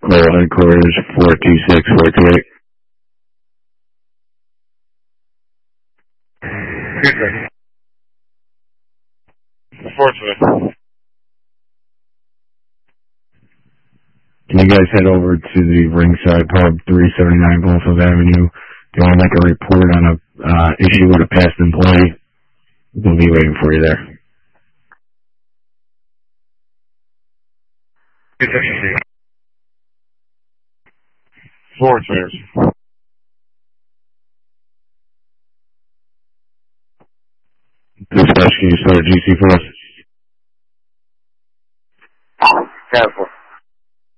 call headquarters 426-428. Unfortunately. Can you guys head over to the Ringside Pub, 379 Bloomfield Avenue? Do you want to make a report on a issue with a past employee? We'll be waiting for you there. Forward. Dispatch, can you start GC for us? Careful.